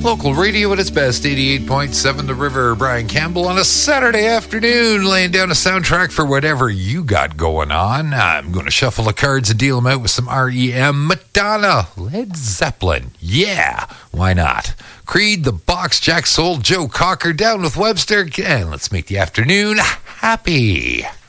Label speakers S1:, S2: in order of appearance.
S1: Local radio at its best, 88.7 The River. Brian Campbell on a Saturday afternoon, laying down a soundtrack for whatever you got going on. I'm going to shuffle the cards and deal them out with some REM, Madonna, Led Zeppelin. Yeah, why not? Creed, The Box, Jack Soul, Joe Cocker, Down with Webster, and let's make the afternoon happy.